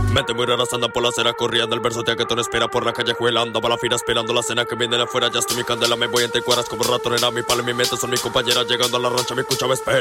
Mente muy raras andan por la acera corriendo. El verso que tú no espera por la calle juelando. Va la fila esperando la cena que viene de afuera. Ya estoy mi candela, me voy entre cuadras como rato. Nena, mi palo y mi mente son mis compañeras. Llegando a la rancha, me escuchaba espera.